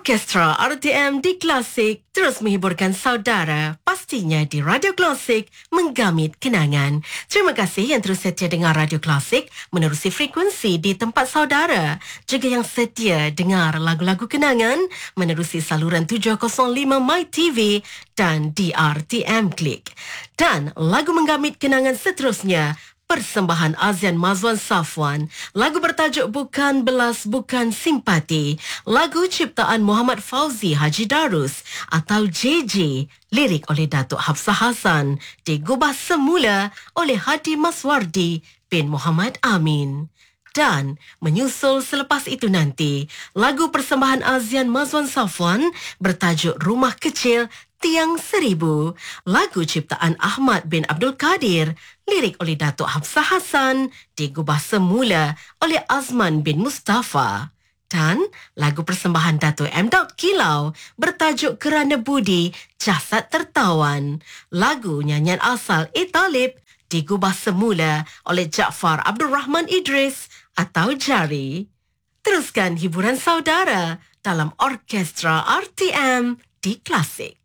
Orkestra RTM di Klasik terus menghiburkan saudara, pastinya di Radio Klasik menggamit kenangan. Terima kasih yang terus setia dengar Radio Klasik menerusi frekuensi di tempat saudara, juga yang setia dengar lagu-lagu kenangan menerusi saluran 705 MyTV dan di RTM Klik. Dan lagu menggamit kenangan seterusnya, persembahan Azian Mazwan Safwan, lagu bertajuk Bukan Belas Bukan Simpati, lagu ciptaan Muhammad Fauzi Haji Darus atau JJ, lirik oleh Datuk Hafsah Hassan, digubah semula oleh Hadi Maswardi bin Muhammad Amin. Dan menyusul selepas itu nanti, lagu persembahan Azian Mazwan Safwan bertajuk Rumah Kecil Tiang Seribu, lagu ciptaan Ahmad bin Abdul Kadir, lirik oleh Datuk Hafsah Hassan, digubah semula oleh Azman bin Mustafa. Dan lagu persembahan Datuk M. Kilau bertajuk Kerana Budi Jasad Tertawan, lagu nyanyian asal Talib, digubah semula oleh Jaafar Abdul Rahman Idris atau Jari. Teruskan hiburan saudara dalam Orkestra RTM di Klasik.